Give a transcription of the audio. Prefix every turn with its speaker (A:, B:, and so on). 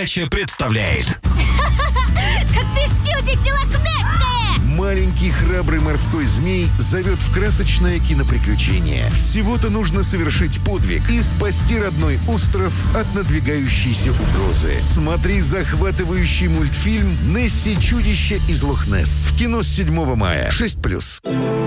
A: Передача представляет.
B: Так ты ж чудище лохнесское!
C: Маленький храбрый морской змей зовет в красочное киноприключение. Всего-то нужно совершить подвиг и спасти родной остров от надвигающейся угрозы. Смотри захватывающий мультфильм «Несси. Чудище из Лох-Несс» в кино с 7 мая. 6+.